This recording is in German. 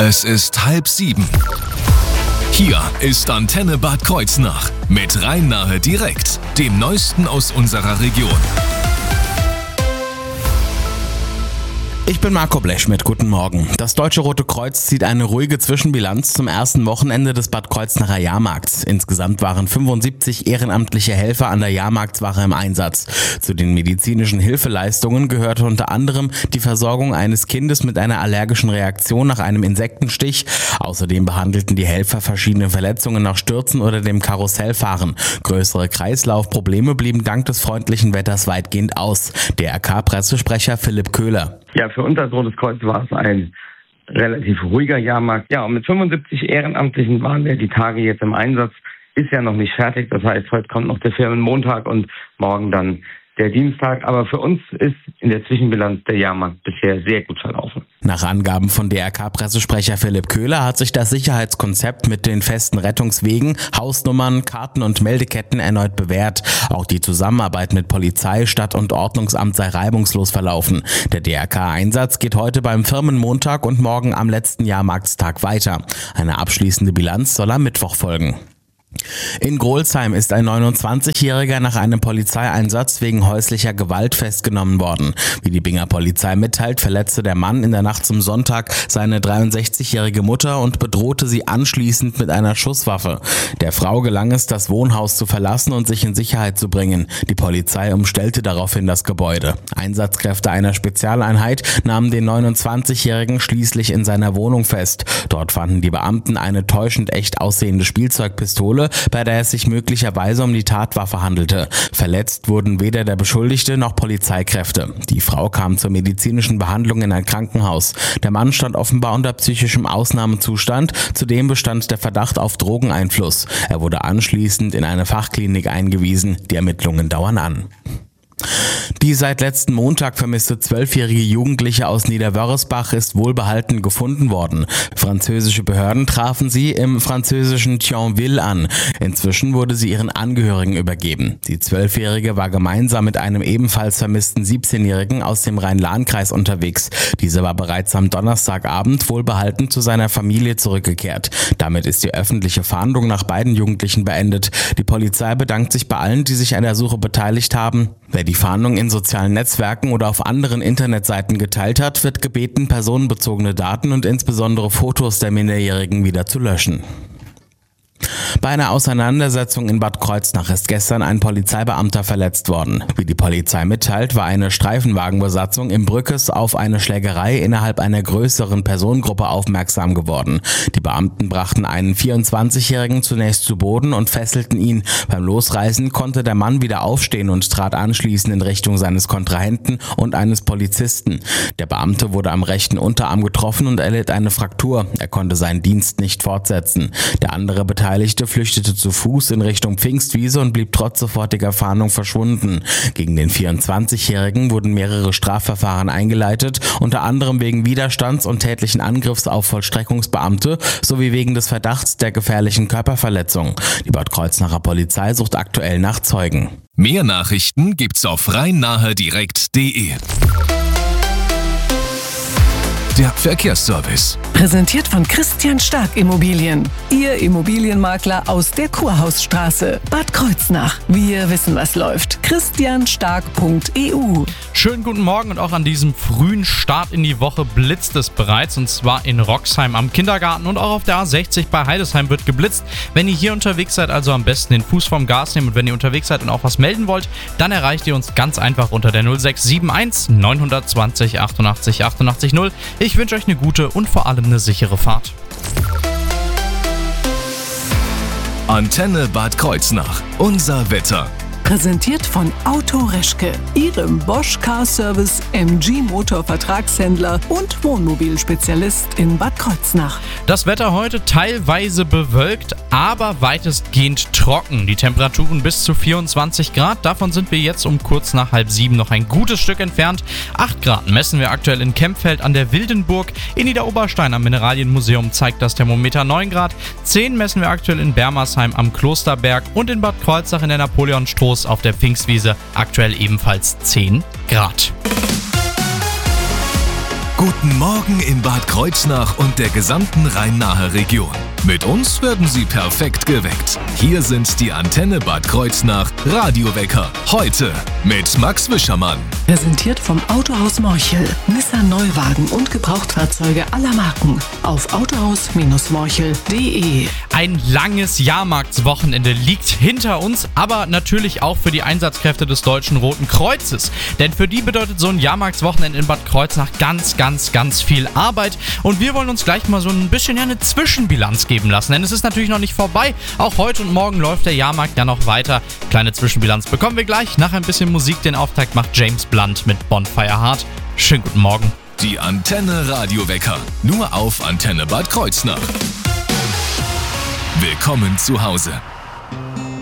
Es ist 6:30. Hier ist Antenne Bad Kreuznach mit Rhein-Nahe direkt, dem Neuesten aus unserer Region. Ich bin Marco Blechschmidt, guten Morgen. Das Deutsche Rote Kreuz zieht eine ruhige Zwischenbilanz zum ersten Wochenende des Bad Kreuznacher Jahrmarkts. Insgesamt waren 75 ehrenamtliche Helfer an der Jahrmarktswache im Einsatz. Zu den medizinischen Hilfeleistungen gehörte unter anderem die Versorgung eines Kindes mit einer allergischen Reaktion nach einem Insektenstich. Außerdem behandelten die Helfer verschiedene Verletzungen nach Stürzen oder dem Karussellfahren. Größere Kreislaufprobleme blieben dank des freundlichen Wetters weitgehend aus. DRK-Pressesprecher Philipp Köhler. Ja, für uns als Rotes Kreuz war es ein relativ ruhiger Jahrmarkt. Ja, und mit 75 Ehrenamtlichen waren wir die Tage jetzt im Einsatz. Ist ja noch nicht fertig. Das heißt, heute kommt noch der Firmenmontag und morgen dann der Dienstag. Aber für uns ist in der Zwischenbilanz der Jahrmarkt bisher sehr gut verlaufen. Nach Angaben von DRK-Pressesprecher Philipp Köhler hat sich das Sicherheitskonzept mit den festen Rettungswegen, Hausnummern, Karten und Meldeketten erneut bewährt. Auch die Zusammenarbeit mit Polizei, Stadt- und Ordnungsamt sei reibungslos verlaufen. Der DRK-Einsatz geht heute beim Firmenmontag und morgen am letzten Jahrmarktstag weiter. Eine abschließende Bilanz soll am Mittwoch folgen. In Grolsheim ist ein 29-Jähriger nach einem Polizeieinsatz wegen häuslicher Gewalt festgenommen worden. Wie die Binger Polizei mitteilt, verletzte der Mann in der Nacht zum Sonntag seine 63-jährige Mutter und bedrohte sie anschließend mit einer Schusswaffe. Der Frau gelang es, das Wohnhaus zu verlassen und sich in Sicherheit zu bringen. Die Polizei umstellte daraufhin das Gebäude. Einsatzkräfte einer Spezialeinheit nahmen den 29-Jährigen schließlich in seiner Wohnung fest. Dort fanden die Beamten eine täuschend echt aussehende Spielzeugpistole, bei der es sich möglicherweise um die Tatwaffe handelte. Verletzt wurden weder der Beschuldigte noch Polizeikräfte. Die Frau kam zur medizinischen Behandlung in ein Krankenhaus. Der Mann stand offenbar unter psychischem Ausnahmezustand. Zudem bestand der Verdacht auf Drogeneinfluss. Er wurde anschließend in eine Fachklinik eingewiesen. Die Ermittlungen dauern an. Die seit letzten Montag vermisste 12-jährige Jugendliche aus Niederwörresbach ist wohlbehalten gefunden worden. Französische Behörden trafen sie im französischen Thionville an. Inzwischen wurde sie ihren Angehörigen übergeben. Die 12-jährige war gemeinsam mit einem ebenfalls vermissten 17-jährigen aus dem Rhein-Lahn-Kreis unterwegs. Dieser war bereits am Donnerstagabend wohlbehalten zu seiner Familie zurückgekehrt. Damit ist die öffentliche Fahndung nach beiden Jugendlichen beendet. Die Polizei bedankt sich bei allen, die sich an der Suche beteiligt haben. Wer die Fahndung in sozialen Netzwerken oder auf anderen Internetseiten geteilt hat, wird gebeten, personenbezogene Daten und insbesondere Fotos der Minderjährigen wieder zu löschen. Bei einer Auseinandersetzung in Bad Kreuznach ist gestern ein Polizeibeamter verletzt worden. Wie die Polizei mitteilt, war eine Streifenwagenbesatzung im Brückes auf eine Schlägerei innerhalb einer größeren Personengruppe aufmerksam geworden. Die Beamten brachten einen 24-Jährigen zunächst zu Boden und fesselten ihn. Beim Losreißen konnte der Mann wieder aufstehen und trat anschließend in Richtung seines Kontrahenten und eines Polizisten. Der Beamte wurde am rechten Unterarm getroffen und erlitt eine Fraktur. Er konnte seinen Dienst nicht fortsetzen. Der andere Beteiligte flüchtete zu Fuß in Richtung Pfingstwiese und blieb trotz sofortiger Fahndung verschwunden. Gegen den 24-Jährigen wurden mehrere Strafverfahren eingeleitet, unter anderem wegen Widerstands und tätlichen Angriffs auf Vollstreckungsbeamte sowie wegen des Verdachts der gefährlichen Körperverletzung. Die Bad Kreuznacher Polizei sucht aktuell nach Zeugen. Mehr Nachrichten gibt's auf rhein-nahe-direkt.de. Der Verkehrsservice. Präsentiert von Christian Stark Immobilien. Ihr Immobilienmakler aus der Kurhausstraße. Bad Kreuznach. Wir wissen, was läuft. christianstark.eu. Schönen guten Morgen und auch an diesem frühen Start in die Woche blitzt es bereits, und zwar in Roxheim am Kindergarten und auch auf der A60 bei Heidesheim wird geblitzt. Wenn ihr hier unterwegs seid, also am besten den Fuß vom Gas nehmen, und wenn ihr unterwegs seid und auch was melden wollt, dann erreicht ihr uns ganz einfach unter der 0671 920 88 88 0. Ich wünsche euch eine gute und vor allem eine sichere Fahrt. Antenne Bad Kreuznach. Unser Wetter. Präsentiert von Auto Reschke, Ihrem Bosch Car Service MG Motor Vertragshändler und Wohnmobilspezialist in Bad Kreuznach. Das Wetter heute teilweise bewölkt, aber weitestgehend trocken. Die Temperaturen bis zu 24 Grad. Davon sind wir jetzt um kurz nach 6:30 noch ein gutes Stück entfernt. 8 Grad messen wir aktuell in Kempfeld an der Wildenburg. In Niederoberstein am Mineralienmuseum zeigt das Thermometer 9 Grad. 10 messen wir aktuell in Bermersheim am Klosterberg und in Bad Kreuznach in der Napoleonstraße auf der Pfingstwiese aktuell ebenfalls 10 Grad. Guten Morgen in Bad Kreuznach und der gesamten Rhein-Nahe Region. Mit uns werden Sie perfekt geweckt. Hier sind die Antenne Bad Kreuznach Radiowecker. Heute mit Max Wischermann. Präsentiert vom Autohaus Morchel. Nissan Neuwagen und Gebrauchtfahrzeuge aller Marken. Auf autohaus-morchel.de. Ein langes Jahrmarktswochenende liegt hinter uns, aber natürlich auch für die Einsatzkräfte des Deutschen Roten Kreuzes. Denn für die bedeutet so ein Jahrmarktswochenende in Bad Kreuznach ganz viel Arbeit. Und wir wollen uns gleich mal so ein bisschen eine Zwischenbilanz geben lassen. Denn es ist natürlich noch nicht vorbei. Auch heute und morgen läuft der Jahrmarkt ja noch weiter. Kleine Zwischenbilanz bekommen wir gleich. Nach ein bisschen Musik den Auftakt macht James Blunt mit Bonfire Heart. Schönen guten Morgen. Die Antenne Radiowecker. Nur auf Antenne Bad Kreuznach. Willkommen zu Hause.